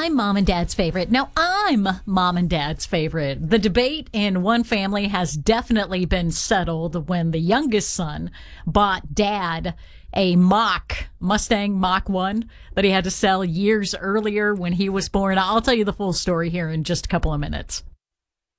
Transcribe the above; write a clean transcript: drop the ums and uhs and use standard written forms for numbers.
I'm mom and dad's favorite. Now, I'm mom and dad's favorite. The debate in one family has definitely been settled when the youngest son bought dad a Mustang Mach 1 that he had to sell years earlier when he was born. I'll tell you the full story here in just a couple of minutes.